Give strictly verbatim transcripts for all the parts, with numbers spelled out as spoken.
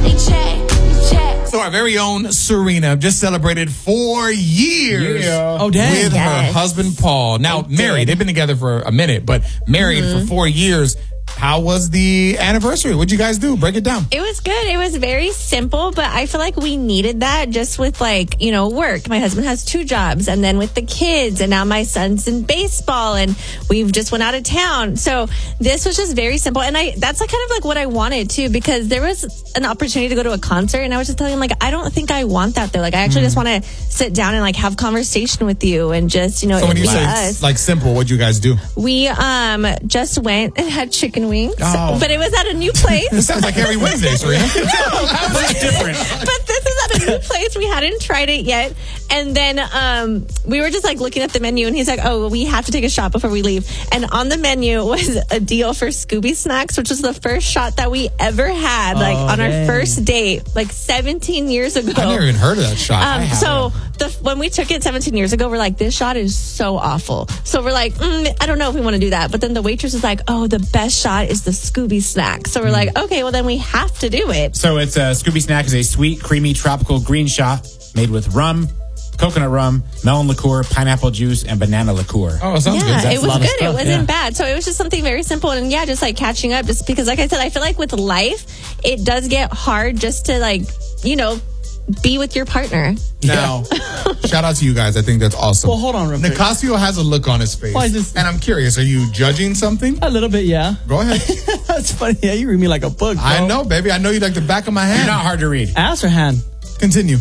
So our very own Serena just celebrated four years Yeah. Oh, dang. with Yes. her husband, Paul. Now, They married. did. They've been together for a minute, but married Mm-hmm. for four years. How was the anniversary? What'd you guys do? Break it down. It was good. It was very simple, but I feel like we needed that just with like, you know, work. My husband has two jobs and then with the kids and now my son's in baseball and we've just went out of town. So this was just very simple. And I, that's like kind of like what I wanted too, because there was an opportunity to go to a concert and I was just telling him like, I don't think I want that there. Like I actually just want to sit down and like have conversation with you and just, you know, So when you it was say us. like simple, what'd you guys do? We um just went and had chicken wings, Oh. but it was at a new place. This sounds like every Wednesday, Serena. That's different. But this is at a new place. We hadn't tried it yet. And then um, we were just like looking at the menu and he's like, oh, we have to take a shot before we leave. And on the menu was a deal for Scooby Snacks, which was the first shot that we ever had, like Oh, on our dang. first date, like seventeen years ago. I've never even heard of that shot. I Um, haven't. so the, when we took it seventeen years ago, we're like, this shot is so awful. So we're like, mm, I don't know if we want to do that. But then the waitress is like, oh, the best shot is the Scooby Snack. So we're like, okay, well then we have to do it. So it's a Scooby Snack is a sweet, creamy, tropical green shot made with rum, coconut rum, melon liqueur, pineapple juice, and banana liqueur. Oh, it sounds Yeah, good. it a was lot of good. It stuff, wasn't yeah. bad. So it was just something very simple. And yeah, just like catching up, just because, like I said, I feel like with life, it does get hard just to like, you know, be with your partner. Now, shout out to you guys. I think that's awesome. Well, hold on real quick. Nicasio has a look on his face. Why is this- And I'm curious, are you judging something? A little bit, yeah. Go ahead. That's funny. Yeah, you read me like a book, bro. I know, baby. I know you like the back of my hand. You're not hard to read. Ass or hand? Continue.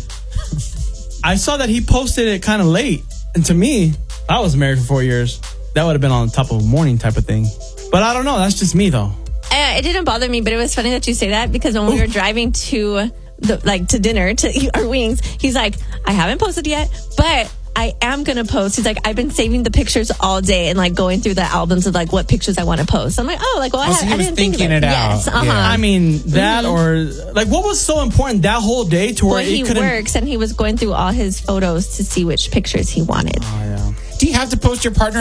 I saw that he posted it kind of late. And to me, I was married for four years. That would have been on top of a morning type of thing. But I don't know. That's just me, though. Uh, it didn't bother me, but it was funny that you say that because when we were driving to the like to dinner to eat our wings, he's like, I haven't posted yet, but I am gonna post. He's like, I've been saving the pictures all day and like going through the albums of like what pictures I want to post. I'm like, oh, like well, I, Oh, ha- so he I was didn't think of thinking it out. Yes, uh-huh. Yeah. I mean, that or like what was so important that whole day to where Well, he it couldn't. works and he was going through all his photos to see which pictures he wanted. Oh, yeah. Do you have to post your partner